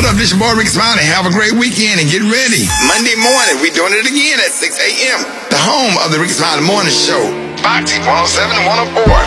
What up, this your boy Ricky Smiley. Have a great weekend and get ready. Monday morning, we doing it again at 6 a.m. The home of the Ricky Smiley Morning Show. Foxy 107 and 104.